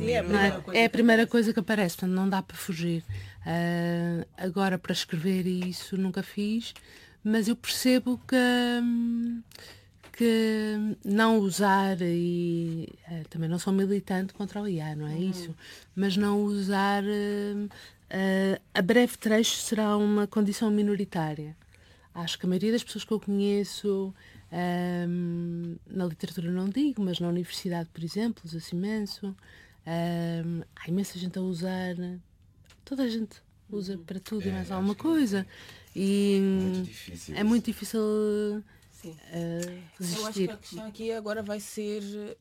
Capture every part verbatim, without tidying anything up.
Sim, é, a primeiro... primeira é? É a primeira coisa que aparece, portanto não dá para fugir. Uh, agora, para escrever isso nunca fiz, mas eu percebo que, hum, que não usar, e uh, também não sou militante contra o I A, não é uhum. isso, mas não usar, uh, uh, a breve trecho será uma condição minoritária. Acho que a maioria das pessoas que eu conheço, um, na literatura não digo, mas na universidade, por exemplo, usa-se imenso. Um, há imensa gente a usar, toda a gente usa para tudo é, e mais alguma coisa. E muito difícil, é isso. muito difícil Sim. Uh, resistir. Eu acho que a questão aqui agora vai ser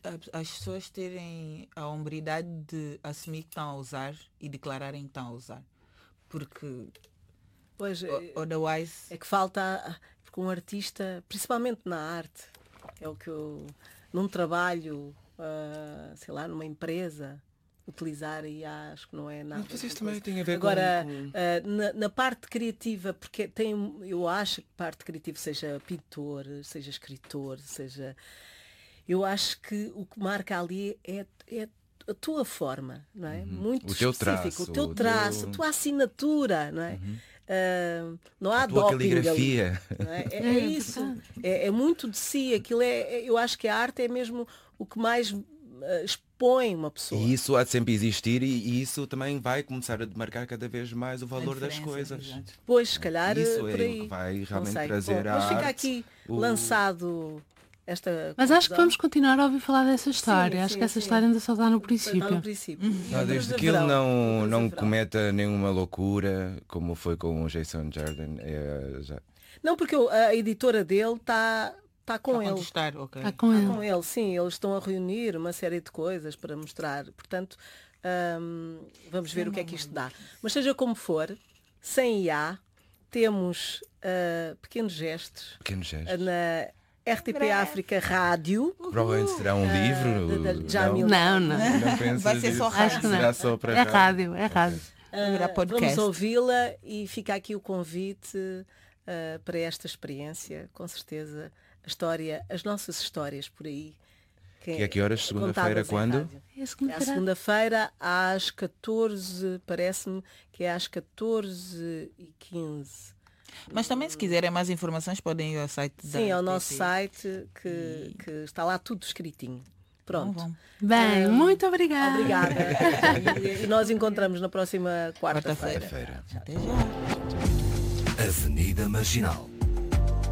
as pessoas terem a hombridade de assumir que estão a usar e declararem que estão a usar. Porque... Pois, otherwise... é que falta, porque um artista, principalmente na arte, é o que eu, num trabalho, uh, sei lá, numa empresa, utilizar e acho que não é nada. Mas isso também tem a ver Agora, com... uh, na, na parte criativa, porque tem, eu acho que parte criativa, seja pintor, seja escritor, seja... Eu acho que o que marca ali é, é a tua forma, não é? Uhum. Muito o teu específico, traço, o teu traço, teu... a tua assinatura, não é? Uhum. Uh, não há a tua doping caligrafia. ali, não é? É, é isso, é, é muito de si, aquilo é, é, eu acho que a arte é mesmo o que mais uh, expõe uma pessoa. E isso há de sempre existir e, e isso também vai começar a demarcar cada vez mais o valor das coisas. Exatamente. Pois, se calhar, isso por é aí. o que vai realmente Bom, trazer mas à fica arte aqui o... lançado esta Mas acho que vamos continuar a ouvir falar dessa história. Sim, acho sim, que essa sim. história ainda só está no princípio. Está no princípio. Não, desde que ele não, não cometa nenhuma loucura, como foi com o Jason Jordan. É, já... Não, porque a editora dele está tá com Para ele. contestar, okay. Está com, tá ele. com ele, sim. Eles estão a reunir uma série de coisas para mostrar. Portanto, hum, vamos ver o que é que isto dá. Mas seja como for, sem I A, temos uh, pequenos gestos. Pequenos gestos. Na R T P África Rádio. Provavelmente será um livro. Da, da, não, não. não. não Vai ser só isso. rádio. Acho que não. Será só para é rádio, é rádio. Uh, vamos ouvi-la e fica aqui o convite uh, para esta experiência, com certeza. A história, as nossas histórias por aí. Que é que horas? Segunda-feira, quando? É a segunda-feira às catorze, parece-me que é às catorze e quinze. Mas também, se quiserem mais informações, podem ir ao site da Sim, ao R T P. nosso site, que, e... que está lá tudo escritinho. Pronto. Bom, Bem, um, muito obrigada. Obrigada. e, e nós encontramos na próxima quarta-feira. Quarta-feira. Até já. Avenida Marginal.